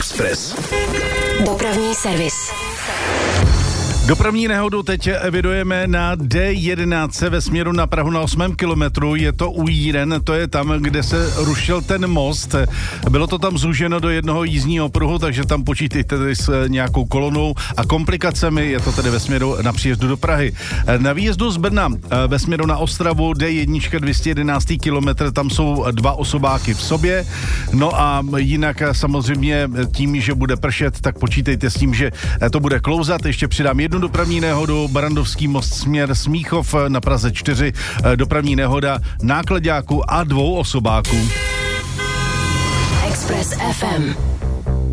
Express. Dopravní servis. Dopravní nehodu teď evidujeme na D11 ve směru na Prahu na 8. kilometru. Je to u Jíren, to je tam, kde se rušil ten most. Bylo to tam zúženo do jednoho jízdního pruhu, takže tam počítejte s nějakou kolonou a komplikacemi. Je to tedy ve směru na příjezdu do Prahy. Na výjezdu z Brna ve směru na Ostravu D1 211. kilometr, tam jsou 2 osobáky v sobě. No a jinak samozřejmě tím, že bude pršet, tak počítejte s tím, že to bude klouzat. Ještě přidám jednu dopravní nehodu, Barandovský most směr Smíchov na Praze 4, dopravní nehoda náklaďáků a 2 osobáků. Express FM.